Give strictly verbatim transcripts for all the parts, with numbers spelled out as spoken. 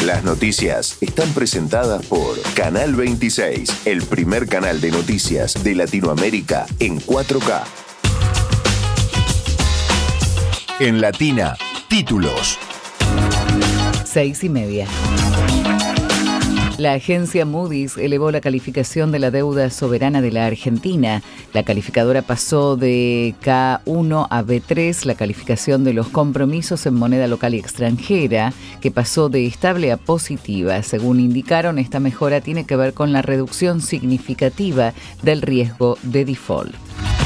Las noticias están presentadas por Canal veintiséis, el primer canal de noticias de Latinoamérica en cuatro K. En Latina, títulos. Seis y media. La agencia Moody's elevó la calificación de la deuda soberana de la Argentina. La calificadora pasó de K uno a B tres, la calificación de los compromisos en moneda local y extranjera, que pasó de estable a positiva. Según indicaron, esta mejora tiene que ver con la reducción significativa del riesgo de default.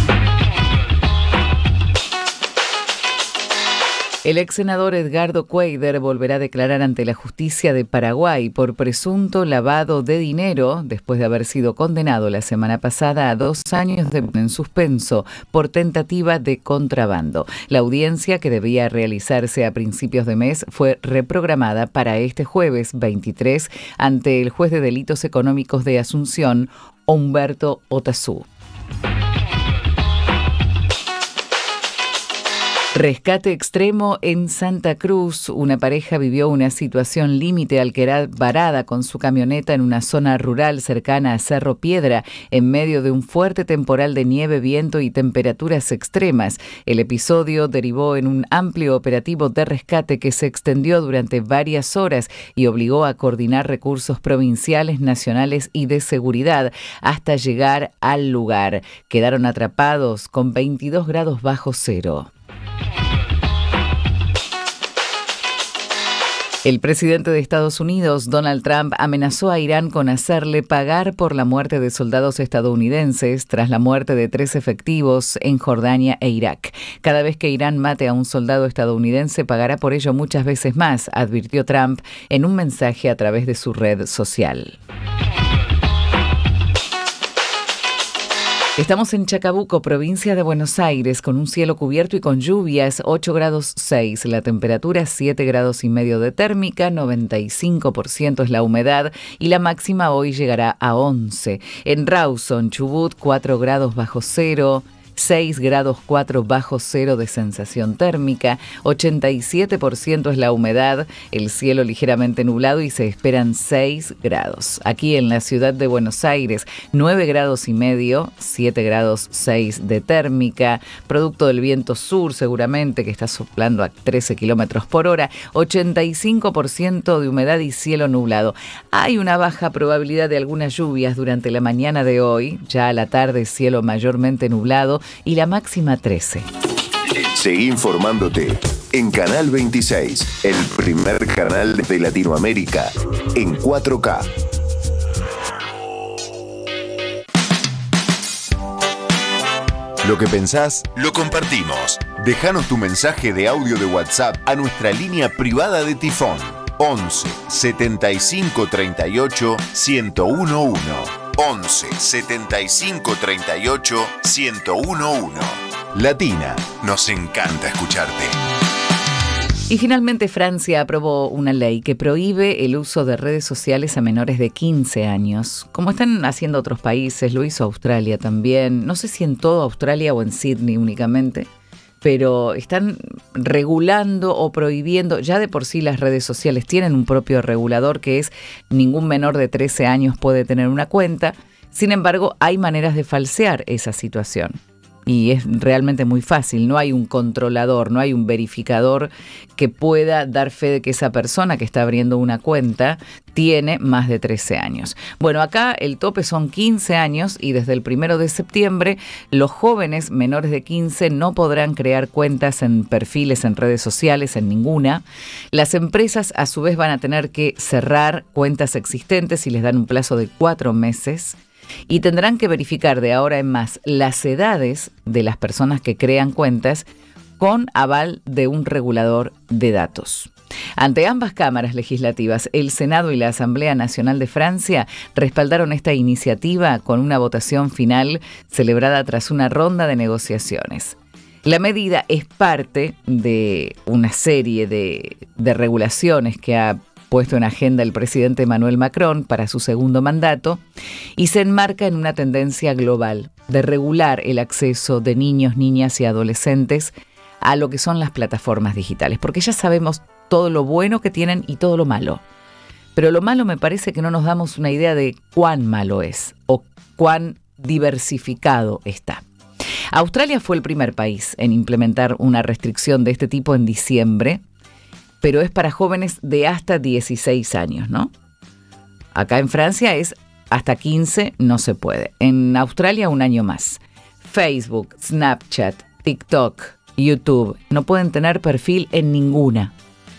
El ex senador Edgardo Cuéllar volverá a declarar ante la justicia de Paraguay por presunto lavado de dinero después de haber sido condenado la semana pasada a dos años de en suspenso por tentativa de contrabando. La audiencia, que debía realizarse a principios de mes, fue reprogramada para este jueves veintitrés ante el juez de delitos económicos de Asunción, Humberto Otazú. Rescate extremo en Santa Cruz. Una pareja vivió una situación límite al quedar varada con su camioneta en una zona rural cercana a Cerro Piedra, en medio de un fuerte temporal de nieve, viento y temperaturas extremas. El episodio derivó en un amplio operativo de rescate que se extendió durante varias horas y obligó a coordinar recursos provinciales, nacionales y de seguridad hasta llegar al lugar. Quedaron atrapados con veintidós grados bajo cero. El presidente de Estados Unidos, Donald Trump, amenazó a Irán con hacerle pagar por la muerte de soldados estadounidenses tras la muerte de tres efectivos en Jordania e Irak. Cada vez que Irán mate a un soldado estadounidense, pagará por ello muchas veces más, advirtió Trump en un mensaje a través de su red social. Estamos en Chacabuco, provincia de Buenos Aires, con un cielo cubierto y con lluvias, ocho grados seis. La temperatura siete grados y medio de térmica, noventa y cinco por ciento es la humedad y la máxima hoy llegará a once. En Rawson, Chubut, cuatro grados bajo cero. seis grados cuatro bajo cero de sensación térmica, ochenta y siete por ciento es la humedad, el cielo ligeramente nublado y se esperan seis grados. Aquí en la ciudad de Buenos Aires, nueve grados y medio, siete grados seis de térmica, producto del viento sur seguramente que está soplando a trece kilómetros por hora, ochenta y cinco por ciento de humedad y cielo nublado. Hay una baja probabilidad de algunas lluvias durante la mañana de hoy, ya a la tarde cielo mayormente nublado, y la máxima trece. Seguí informándote en Canal veintiséis, el primer canal de Latinoamérica en cuatro K. Lo que pensás, lo compartimos. Déjanos tu mensaje de audio de WhatsApp a nuestra línea privada de Tifón once setenta y cinco treinta y ocho ciento uno. once setenta y cinco treinta y ocho ciento uno. Latina, nos encanta escucharte. Y finalmente Francia aprobó una ley que prohíbe el uso de redes sociales a menores de quince años. Como están haciendo otros países, lo hizo Australia también. No sé si en toda Australia o en Sydney únicamente, pero están regulando o prohibiendo. Ya de por sí las redes sociales tienen un propio regulador que es ningún menor de trece años puede tener una cuenta. Sin embargo, hay maneras de falsear esa situación. Y es realmente muy fácil, no hay un controlador, no hay un verificador que pueda dar fe de que esa persona que está abriendo una cuenta tiene más de trece años. Bueno, acá el tope son quince años y desde el primero de septiembre los jóvenes menores de quince no podrán crear cuentas en perfiles en redes sociales, en ninguna. Las empresas a su vez van a tener que cerrar cuentas existentes y les dan un plazo de cuatro meses. Y tendrán que verificar de ahora en más las edades de las personas que crean cuentas con aval de un regulador de datos. Ante ambas cámaras legislativas, el Senado y la Asamblea Nacional de Francia respaldaron esta iniciativa con una votación final celebrada tras una ronda de negociaciones. La medida es parte de una serie de, de regulaciones que ha puesto en agenda el presidente Emmanuel Macron para su segundo mandato y se enmarca en una tendencia global de regular el acceso de niños, niñas y adolescentes a lo que son las plataformas digitales, porque ya sabemos todo lo bueno que tienen y todo lo malo. Pero lo malo me parece que no nos damos una idea de cuán malo es o cuán diversificado está. Australia fue el primer país en implementar una restricción de este tipo en diciembre, pero es para jóvenes de hasta dieciséis años, ¿no? Acá en Francia es hasta quince, no se puede. En Australia un año más. Facebook, Snapchat, TikTok, YouTube no pueden tener perfil en ninguna.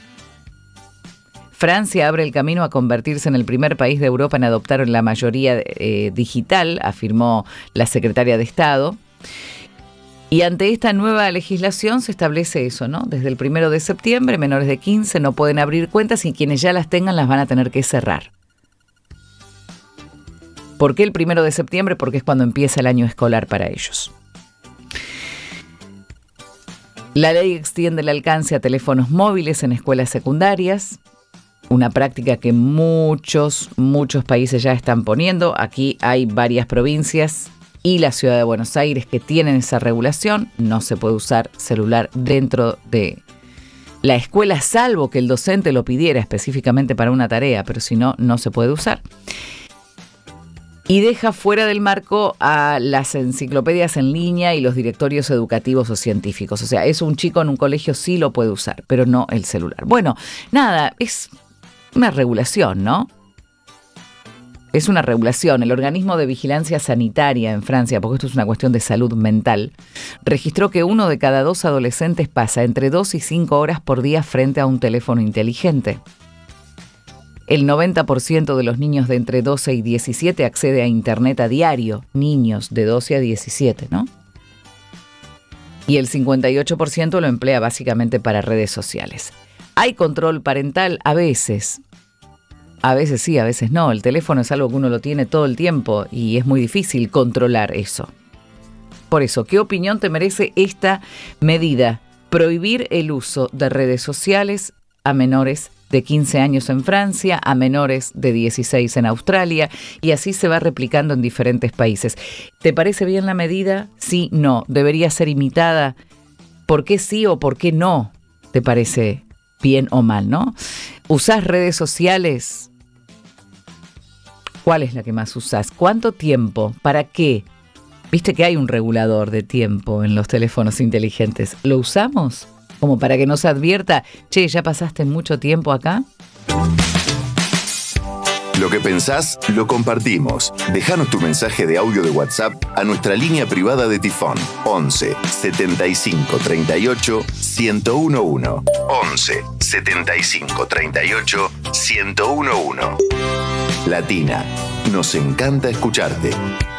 Francia abre el camino a convertirse en el primer país de Europa en adoptar la mayoría eh, digital, afirmó la secretaria de Estado. Y ante esta nueva legislación se establece eso, ¿no? Desde el primero de septiembre, menores de quince no pueden abrir cuentas y quienes ya las tengan las van a tener que cerrar. ¿Por qué el primero de septiembre? Porque es cuando empieza el año escolar para ellos. La ley extiende el alcance a teléfonos móviles en escuelas secundarias, una práctica que muchos, muchos países ya están poniendo. Aquí hay varias provincias y la ciudad de Buenos Aires que tienen esa regulación. No se puede usar celular dentro de la escuela, salvo que el docente lo pidiera específicamente para una tarea, pero si no, no se puede usar. Y deja fuera del marco a las enciclopedias en línea y los directorios educativos o científicos. O sea, eso un chico en un colegio sí lo puede usar, pero no el celular. Bueno, nada, es una regulación, ¿no? Es una regulación. El organismo de vigilancia sanitaria en Francia, porque esto es una cuestión de salud mental, registró que uno de cada dos adolescentes pasa entre dos y cinco horas por día frente a un teléfono inteligente. El noventa por ciento de los niños de entre doce y diecisiete accede a Internet a diario. Niños de doce a diecisiete, ¿no? Y el cincuenta y ocho por ciento lo emplea básicamente para redes sociales. ¿Hay control parental? A veces. A veces sí, a veces no. El teléfono es algo que uno lo tiene todo el tiempo y es muy difícil controlar eso. Por eso, ¿qué opinión te merece esta medida? Prohibir el uso de redes sociales a menores de quince años en Francia, a menores de dieciséis en Australia, y así se va replicando en diferentes países. ¿Te parece bien la medida? Sí, no. ¿Debería ser imitada? ¿Por qué sí o por qué no? ¿Te parece bien o mal, no? ¿Usás redes sociales? ¿Cuál es la que más usás? ¿Cuánto tiempo? ¿Para qué? ¿Viste que hay un regulador de tiempo en los teléfonos inteligentes? ¿Lo usamos? Como para que nos advierta, che, ¿ya pasaste mucho tiempo acá? Lo que pensás, lo compartimos. Déjanos tu mensaje de audio de WhatsApp a nuestra línea privada de Tifón. once setenta y cinco treinta y ocho ciento uno. once setenta y cinco treinta y ocho ciento uno. Latina, nos encanta escucharte.